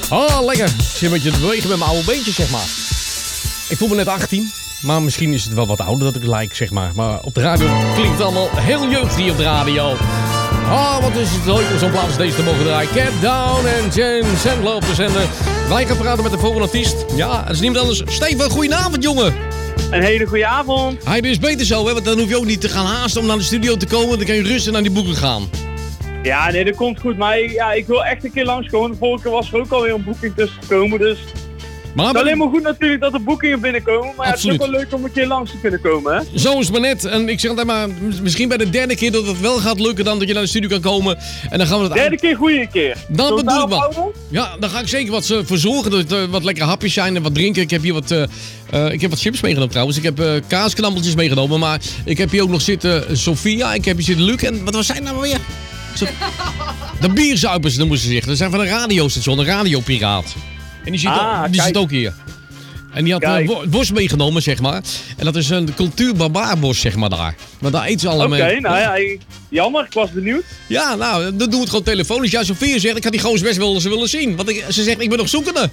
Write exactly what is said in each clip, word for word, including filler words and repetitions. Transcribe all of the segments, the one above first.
Oh, lekker. Ik zit een beetje te bewegen met mijn oude beentjes, zeg maar. Ik voel me net achttien. Maar misschien is het wel wat ouder dat ik lijk, zeg maar. Maar op de radio klinkt het allemaal heel jeugdig hier op de radio. Oh, wat is het leuk om zo'n plaats als deze te mogen draaien. Cat Down en Jen Sandler op de zender. Wij gaan praten met de volgende artiest. Ja, het is niemand anders. Steven, goedenavond, jongen. Een hele goede avond. Hij is beter zo, hè? Want dan hoef je ook niet te gaan haasten om naar de studio te komen. Dan kan je rustig naar die boeken gaan. Ja, nee, dat komt goed. Maar ja, ik wil echt een keer langskomen. De vorige keer was er ook alweer een boeking tussen gekomen, dus... Maar het is alleen maar goed natuurlijk dat er boekingen binnenkomen. Maar ja, het is ook wel leuk om een keer langs te kunnen komen, hè? Zo is het maar net. En ik zeg altijd maar, misschien bij de derde keer dat het wel gaat lukken dan dat je naar de studio kan komen. En dan gaan we het... Derde keer, goede keer. Dat bedoel ik wel. Ja, dan ga ik zeker wat uh, voor zorgen. Dat er uh, wat lekkere hapjes zijn en wat drinken. Ik heb hier wat, uh, uh, ik heb wat chips meegenomen trouwens. Ik heb uh, kaasknabbeltjes meegenomen. Maar ik heb hier ook nog zitten uh, Sophia. Ik heb hier zitten Luc. En wat was zij nou weer? Zo... De bierzuipers noemen ze zich. Dat zijn van een radiostation, een radiopiraat. En die zit, ah, ook, die zit ook hier. En die had een uh, bos meegenomen, zeg maar. En dat is een cultuurbarbaarbos, zeg maar, daar. Maar daar eten ze allemaal mee. Oké, okay, nou ja, jammer. Ik was benieuwd. Ja, nou, dan doen we het gewoon telefonisch. Ja, Sofia zegt, ik had die gozer best wel eens willen zien. Want ik, ze zegt, ik ben nog zoekende.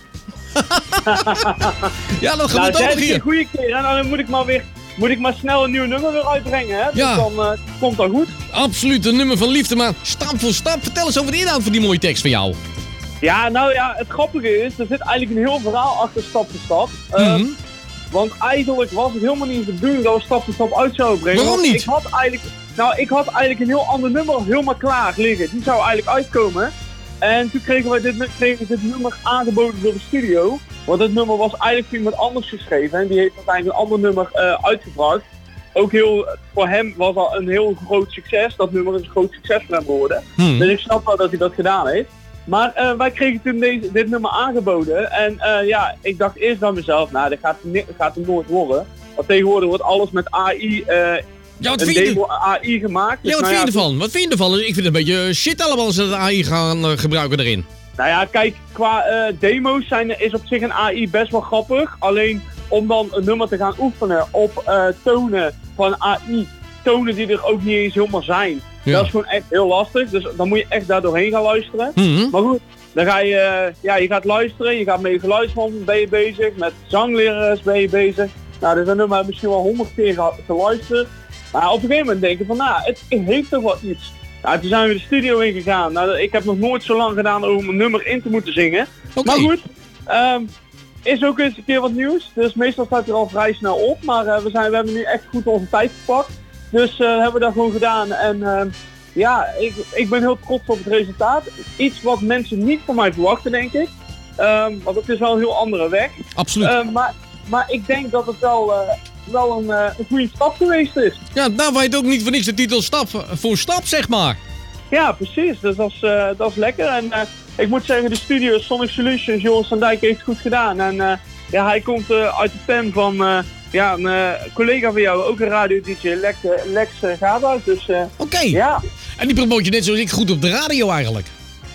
Ja, dat gebeurt nou, ook nog hier. Een goede keer, en dan moet ik maar weer... Moet ik maar snel een nieuw nummer weer uitbrengen, hè? Dus ja. dan uh, komt dat goed. Absoluut, een nummer van liefde, maar stap voor stap. Vertel eens over de inhoud van die mooie tekst van jou. Ja, nou ja, het grappige is, er zit eigenlijk een heel verhaal achter stap voor stap. Uh, mm-hmm. Want eigenlijk was het helemaal niet de bedoeling dat we stap voor stap uit zouden brengen. Waarom niet? Ik had eigenlijk, nou, ik had eigenlijk een heel ander nummer helemaal klaar liggen. Die zou eigenlijk uitkomen. En toen kregen we dit, kregen we dit nummer aangeboden door de studio. Want het nummer was eigenlijk voor iemand anders geschreven. En die heeft uiteindelijk een ander nummer uh, uitgebracht. Ook heel, voor hem was al een heel groot succes. Dat nummer is een groot succes voor hem geworden. Hmm. Dus ik snap wel dat hij dat gedaan heeft. Maar uh, wij kregen toen deze, dit nummer aangeboden. En uh, ja, ik dacht eerst bij mezelf, nou, dat gaat, dat gaat het nooit worden. Want tegenwoordig wordt alles met A I... Uh, Ja, wat een vind je demo A I gemaakt. Dus ja, wat nou vind je ja, ervan? Wat vind je ervan? Ik vind het een beetje shit allemaal als ze de A I gaan uh, gebruiken erin. Nou ja, kijk, qua uh, demo's zijn, is op zich een A I best wel grappig. Alleen om dan een nummer te gaan oefenen op uh, tonen van A I, tonen die er ook niet eens helemaal zijn. Ja. Dat is gewoon echt heel lastig, dus dan moet je echt daar doorheen gaan luisteren. Mm-hmm. Maar goed, dan ga je, uh, ja, je gaat luisteren, je gaat met je geluidsman ben je bezig, met zangleraars ben je bezig. Nou, dus dat nummer heb ik misschien wel honderd keer geluisterd. Maar op een gegeven moment denk ik van, nou, het heeft toch wel iets. Nou, toen zijn we de studio ingegaan. Nou, ik heb nog nooit zo lang gedaan om een nummer in te moeten zingen. Okay. Maar goed, um, is ook eens een keer wat nieuws. Dus meestal staat hij al vrij snel op. Maar uh, we, zijn, we hebben nu echt goed onze tijd gepakt. Dus uh, hebben we dat gewoon gedaan. En uh, ja, ik, ik ben heel trots op het resultaat. Iets wat mensen niet van mij verwachten, denk ik. Um, want het is wel een heel andere weg. Absoluut. Uh, maar, maar ik denk dat het wel... Uh, wel een, uh, een goede stap geweest is. Ja, nou weet ook niet voor niks de titel stap voor stap, zeg maar. Ja, precies. Dus dat is, uh, dat is lekker. En uh, ik moet zeggen, de studio Sonic Solutions, Joris van Dijk heeft het goed gedaan. En uh, ja, hij komt uh, uit de pen van uh, ja, een uh, collega van jou, ook een radio-D J, Lex, uh, Lex uh, gaat uit. Dus, uh, Oké. Okay. Ja. En die promoot je net zoals ik goed op de radio eigenlijk.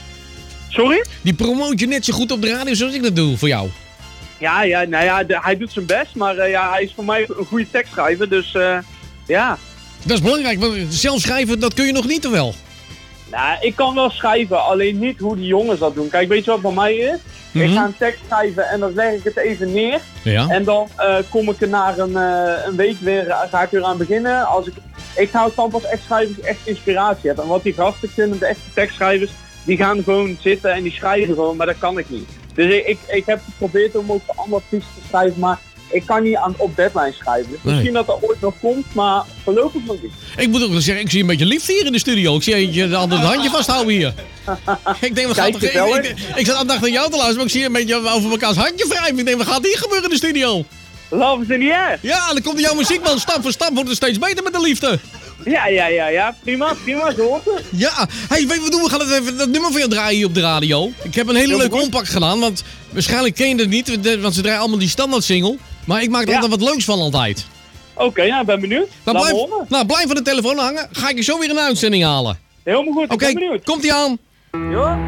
Sorry? Die promoot je net zo goed op de radio zoals ik dat doe voor jou. Ja, ja, nou ja, de, hij doet zijn best, maar uh, ja, hij is voor mij een goede tekstschrijver, dus uh, ja. Dat is belangrijk, want zelf schrijven, dat kun je nog niet, of wel? Nou, ik kan wel schrijven, alleen niet hoe die jongens dat doen. Kijk, weet je wat bij mij is? Mm-hmm. Ik ga een tekst schrijven en dan leg ik het even neer. Ja. En dan uh, kom ik er na een, uh, een week weer, uh, ga ik weer aan beginnen. Als ik, ik hou het dan pas echt schrijven als ik echt inspiratie heb. En wat die gasten kunnen, de echte tekstschrijvers, die gaan gewoon zitten en die schrijven gewoon, maar dat kan ik niet. Dus ik, ik, ik heb geprobeerd om ook voor andere artiesten te schrijven, maar ik kan niet aan, op deadline schrijven. Dus nee. Misschien dat dat ooit nog komt, maar voorlopig nog niet. Ik moet ook wel zeggen, ik zie een beetje liefde hier in de studio. Ik zie eentje de andere handje vasthouden hier. ik denk, we gaan toch... Ik, ik, ik zat aan de dag naar jou te luisteren, maar ik zie een beetje over elkaars handje wrijven. Ik denk, wat gaat hier gebeuren in de studio? Love is in the air. Ja, dan komt jouw muziek man. Stap voor stap wordt het steeds beter met de liefde. Ja, ja, ja, ja. Prima, prima. Zo hoort het. Ja. Hey, weet je wat doen? We gaan het even dat nummer van je draaien hier op de radio. Ik heb een hele leuke ompak gedaan, want waarschijnlijk ken je het niet, want ze draaien allemaal die standaard single. Maar ik maak er ja. altijd wat leuks van altijd. Oké, okay, nou, ben benieuwd. Nou, blijf, nou, blijf van de telefoon hangen. Ga ik je zo weer een uitzending halen. Helemaal goed, Oké, okay, komt-ie aan. Ja.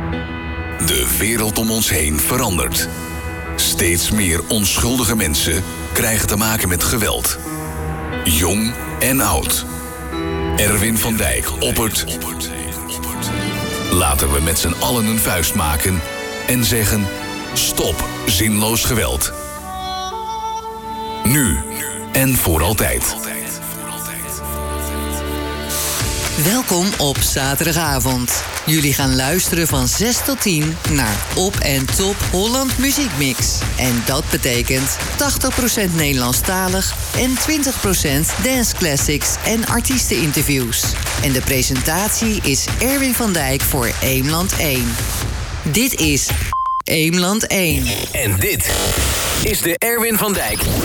De wereld om ons heen verandert. Steeds meer onschuldige mensen krijgen te maken met geweld. Jong en oud. Erwin van Dijk oppert. Laten we met z'n allen een vuist maken en zeggen: Stop zinloos geweld. Nu en voor altijd. Welkom op zaterdagavond. Jullie gaan luisteren van zes tot tien naar Op en Top Holland Muziekmix. En dat betekent tachtig procent Nederlandstalig en twintig procent dance classics en artiesteninterviews. En de presentatie is Erwin van Dijk voor Eemland één. Dit is Eemland één. En dit is de Erwin van Dijk